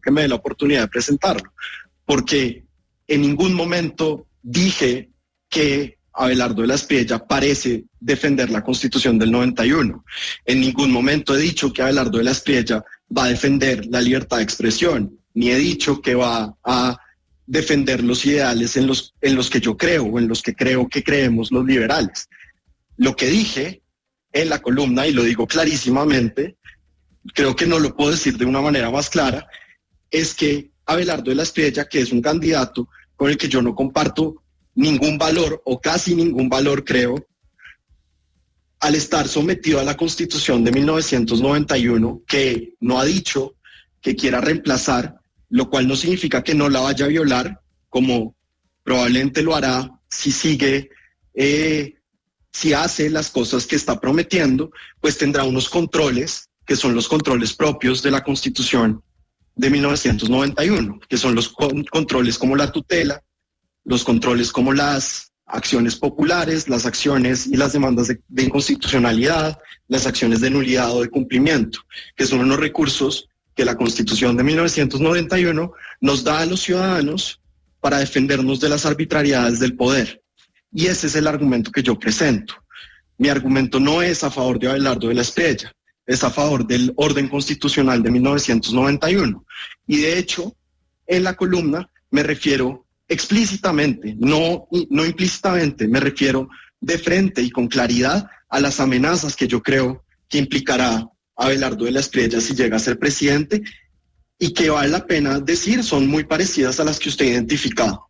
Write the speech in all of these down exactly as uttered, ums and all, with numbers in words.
que me dé la oportunidad de presentarlo, porque en ningún momento dije que Abelardo de la Espriella parece defender la Constitución del noventa y uno. En ningún momento he dicho que Abelardo de la Espriella va a defender la libertad de expresión, ni he dicho que va a defender los ideales en los, en los que yo creo o en los que creo que creemos los liberales. Lo que dije en la columna, y lo digo clarísimamente, creo que no lo puedo decir de una manera más clara, es que Abelardo de la Espriella, que es un candidato con el que yo no comparto ningún valor o casi ningún valor, creo, al estar sometido a la Constitución de mil novecientos noventa y uno, que no ha dicho que quiera reemplazar, lo cual no significa que no la vaya a violar, como probablemente lo hará si sigue, eh, si hace las cosas que está prometiendo, pues tendrá unos controles, que son los controles propios de la Constitución de mil novecientos noventa y uno, que son los con- controles como la tutela, los controles como las acciones populares, las acciones y las demandas de, de inconstitucionalidad, las acciones de nulidad o de cumplimiento, que son unos recursos que la Constitución de mil novecientos noventa y uno nos da a los ciudadanos para defendernos de las arbitrariedades del poder. Y ese es el argumento que yo presento. Mi argumento no es a favor de Abelardo de la Espriella, es a favor del orden constitucional de mil novecientos noventa y uno. Y de hecho, en la columna me refiero explícitamente, no, no implícitamente, me refiero de frente y con claridad a las amenazas que yo creo que implicará Abelardo de la Espriella si llega a ser presidente, y que vale la pena decir son muy parecidas a las que usted ha identificado.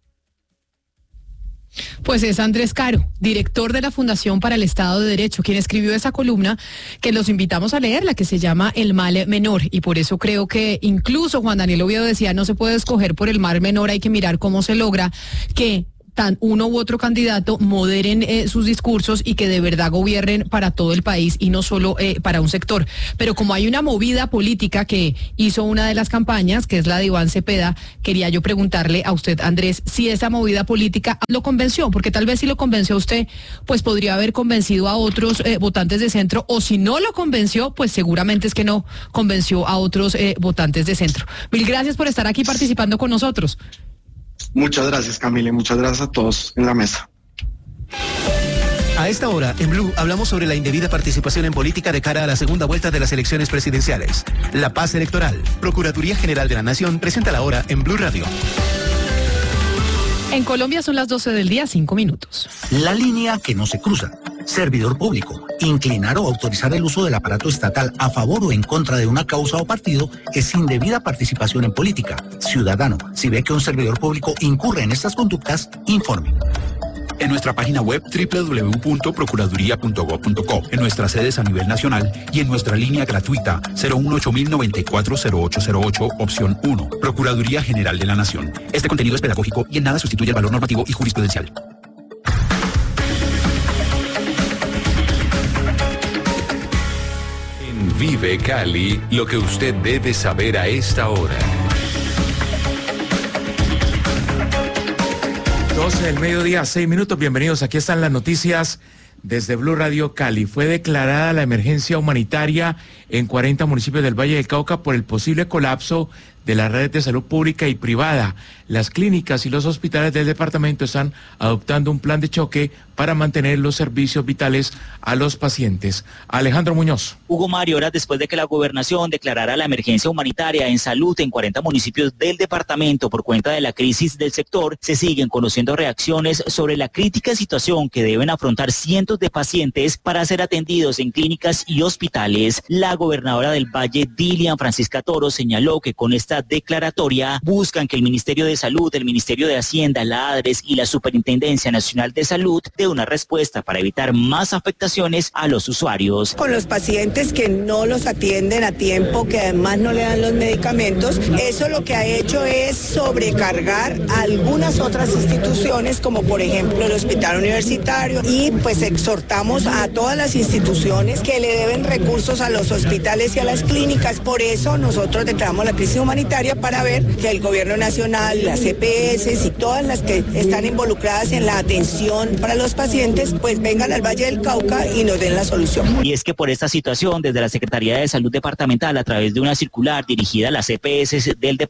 Pues es Andrés Caro, director de la Fundación para el Estado de Derecho, quien escribió esa columna que los invitamos a leer, la que se llama El Mal Menor, y por eso creo que incluso Juan Daniel Oviedo decía no se puede escoger por el mal menor, hay que mirar cómo se logra que tan uno u otro candidato moderen eh, sus discursos y que de verdad gobiernen para todo el país y no solo eh, para un sector. Pero como hay una movida política que hizo una de las campañas, que es la de Iván Cepeda, quería yo preguntarle a usted, Andrés, si esa movida política lo convenció, porque tal vez si lo convenció a usted, pues podría haber convencido a otros eh, votantes de centro, o si no lo convenció, pues seguramente es que no convenció a otros eh, votantes de centro. Mil gracias por estar aquí participando con nosotros. Muchas gracias, Camila, y muchas gracias a todos en la mesa. A esta hora, en Blue, hablamos sobre la indebida participación en política de cara a la segunda vuelta de las elecciones presidenciales. La paz electoral. Procuraduría General de la Nación presenta la hora en Blue Radio. En Colombia son las doce del día, cinco minutos. La línea que no se cruza. Servidor público. Inclinar o autorizar el uso del aparato estatal a favor o en contra de una causa o partido es indebida participación en política. Ciudadano, si ve que un servidor público incurre en estas conductas, informe. En nuestra página web doble u doble u doble u punto procuraduría punto gob punto co, en nuestras sedes a nivel nacional y en nuestra línea gratuita cero uno ocho mil noventa y cuatro cero ocho cero ocho, opción uno. Procuraduría General de la Nación. Este contenido es pedagógico y en nada sustituye el valor normativo y jurisprudencial. En Vive Cali, lo que usted debe saber a esta hora. doce del mediodía, seis minutos, bienvenidos, aquí están las noticias desde Blue Radio Cali. Fue declarada la emergencia humanitaria en cuarenta municipios del Valle del Cauca por el posible colapso de las redes de salud pública y privada. Las clínicas y los hospitales del departamento están adoptando un plan de choque para mantener los servicios vitales a los pacientes. Alejandro Muñoz. Hugo Mario, horas después de que la gobernación declarara la emergencia humanitaria en salud en cuarenta municipios del departamento por cuenta de la crisis del sector, se siguen conociendo reacciones sobre la crítica situación que deben afrontar cientos de pacientes para ser atendidos en clínicas y hospitales. La gobernadora del Valle, Dilian Francisca Toro, señaló que con esta declaratoria buscan que el Ministerio de Salud, el Ministerio de Hacienda, la ADRES y la Superintendencia Nacional de Salud dé una respuesta para evitar más afectaciones a los usuarios. Con los pacientes que no los atienden a tiempo, que además no le dan los medicamentos, eso lo que ha hecho es sobrecargar a algunas otras instituciones, como por ejemplo el Hospital Universitario, y pues exhortamos a todas las instituciones que le deben recursos a los hospitales y a las clínicas. Por eso nosotros declaramos la crisis humanitaria, para ver que el gobierno nacional, las E P S y todas las que están involucradas en la atención para los pacientes, pues vengan al Valle del Cauca y nos den la solución. Y es que por esta situación, desde la Secretaría de Salud Departamental, a través de una circular dirigida a las E P S del departamento,